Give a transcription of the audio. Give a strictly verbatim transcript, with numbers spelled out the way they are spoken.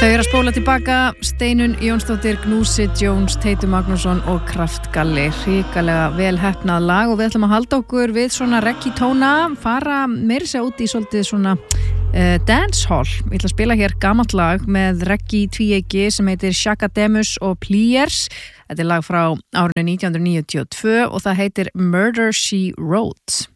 Þau eru að spóla tilbaka Steinunn Jónsdóttir, Gnúsi Jones, Teitur Magnússon og Kraftgalli. Hrikalega vel heppnað lag og við ætlum að halda okkur við svona reggaetóna, fara meira sér út í svolítið svona uh, dancehall. Ég ætla að spila hér gamalt lag með reggae tvíeyki sem heitir Shaka Demus og Pliers. Þetta er lag frá árinu nítján hundruð níutíu og tvö og það heitir Murder She Wrote.